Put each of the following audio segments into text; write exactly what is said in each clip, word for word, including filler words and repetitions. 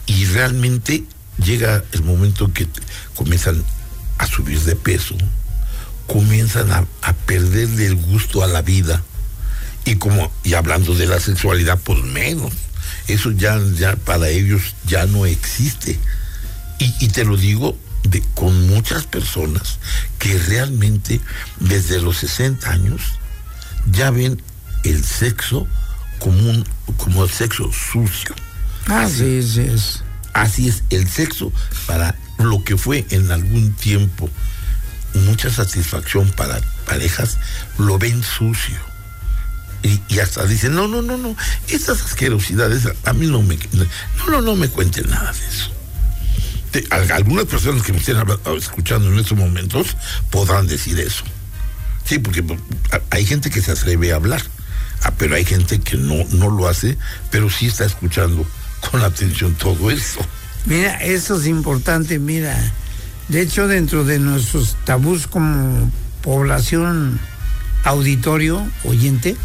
y realmente llega el momento que te, comienzan a subir de peso, comienzan a, a perderle el gusto a la vida, y como, y hablando de la sexualidad, pues menos, eso ya, ya para ellos ya no existe, y, y te lo digo de, con muchas personas que realmente desde los sesenta años ya ven el sexo como un, como el sexo sucio. Así es, es. Así es, el sexo para lo que fue en algún tiempo mucha satisfacción para parejas, lo ven sucio. Y, y hasta dicen, no, no, no, no, estas asquerosidades a mí no me, no, no, no me cuenten nada de eso. De, a, algunas personas que me estén escuchando en estos momentos podrán decir eso. Sí, porque hay gente que se atreve a hablar, ah, pero hay gente que no, no lo hace, pero sí está escuchando con atención todo eso. Mira, eso es importante, mira. De hecho, dentro de nuestros tabús como población, auditorio, oyente,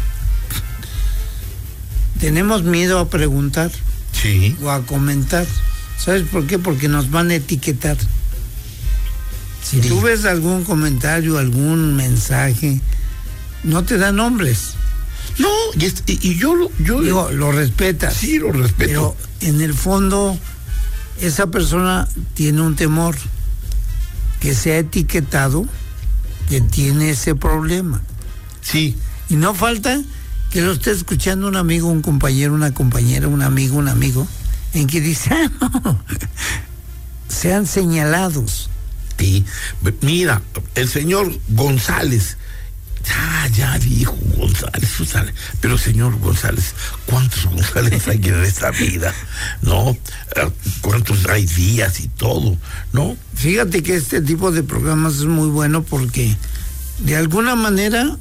tenemos miedo a preguntar, sí, o a comentar. ¿Sabes por qué? Porque nos van a etiquetar. Si sí. Tú ves algún comentario, algún mensaje, no te dan nombres. No, y, es, y, y yo, lo, yo Digo, lo respetas. Sí, lo respeto. Pero en el fondo, esa persona tiene un temor que sea etiquetado, que tiene ese problema. Sí. Y no falta que lo esté escuchando un amigo, un compañero, una compañera, un amigo, un amigo, en que dice, ah, no, sean señalados. Sí, mira, el señor González, ya, ya dijo González, González, pero señor González, ¿cuántos González hay en esta vida? ¿No? ¿Cuántos hay días y todo? ¿No? Fíjate que este tipo de programas es muy bueno porque de alguna manera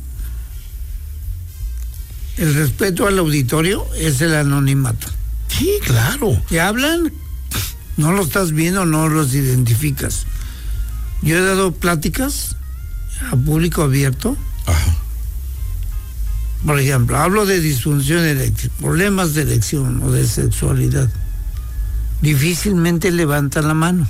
el respeto al auditorio es el anonimato. Sí, claro. Te hablan, no lo estás viendo, no los identificas. Yo he dado pláticas a público abierto. Ajá. Por ejemplo, hablo de disfunción eréctil, problemas de erección o de sexualidad. Difícilmente levantan la mano.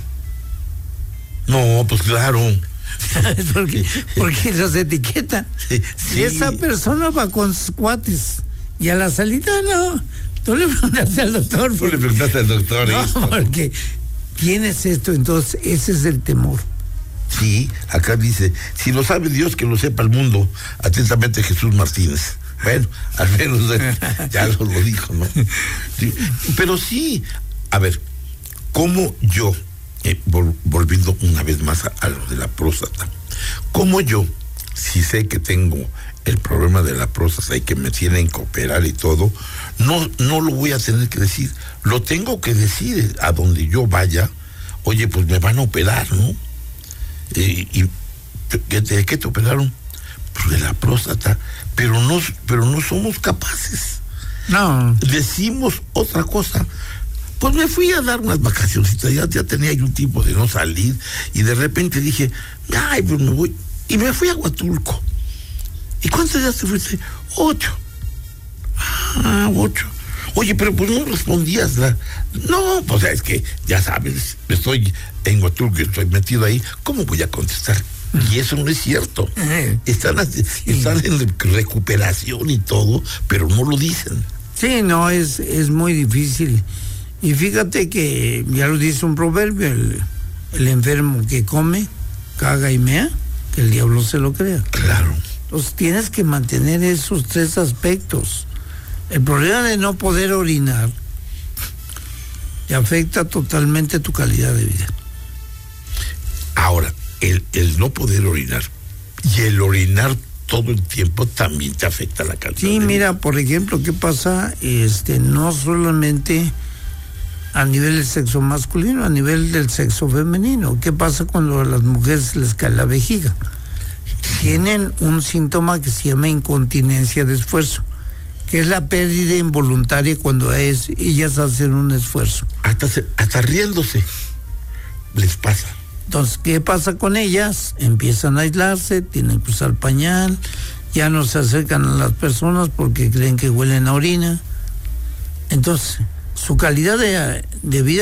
No, pues claro. porque, porque los etiqueta. Sí. Si esa persona va con sus cuates y a la salida no, tú le preguntaste al doctor. Tú le preguntaste al doctor. No, esto. porque ¿quién es esto? Entonces, ese es el temor. Sí, acá dice, si lo sabe Dios, que lo sepa el mundo. Atentamente, Jesús Martínez. Bueno, al menos eh, ya lo, lo dijo, ¿no? Sí, pero sí, a ver, ¿cómo yo, eh, vol, volviendo una vez más a, a lo de la próstata, cómo yo, si sé que tengo el problema de la próstata y que me tienen que operar y todo, no, no lo voy a tener que decir, lo tengo que decir a donde yo vaya, oye, pues me van a operar, ¿no? Eh, y ¿de qué te operaron? Pues de la próstata, pero no, pero no somos capaces. No. Decimos otra cosa. Pues me fui a dar unas vacacioncitas, ya, ya tenía yo un tiempo de no salir, y de repente dije, ay, pues me voy, y me fui a Huatulco. ¿Y cuántos días te fuiste? Ocho. Ah, ocho. Oye, pero pues no respondías. La... No, pues es que, ya sabes, estoy en Huatulco, estoy metido ahí, ¿cómo voy a contestar? Y eso no es cierto. Están, están en recuperación y todo, pero no lo dicen. Sí, no, es, es muy difícil. Y fíjate que, ya lo dice un proverbio, el, el enfermo que come, caga y mea, que el diablo se lo crea. Claro. Entonces tienes que mantener esos tres aspectos. El problema de no poder orinar te afecta totalmente tu calidad de vida. Ahora, el, el no poder orinar y el orinar todo el tiempo también te afecta la calidad sí, de vida. Sí, mira, por ejemplo, ¿qué pasa? Este, no solamente a nivel del sexo masculino, a nivel del sexo femenino. ¿Qué pasa cuando a las mujeres les cae la vejiga? Tienen un síntoma que se llama incontinencia de esfuerzo, que es la pérdida involuntaria cuando es, ellas hacen un esfuerzo. Hasta, se, hasta riéndose les pasa. Entonces, ¿qué pasa con ellas? Empiezan a aislarse, tienen que usar pañal, ya no se acercan a las personas porque creen que huelen a orina. Entonces, su calidad de, de vida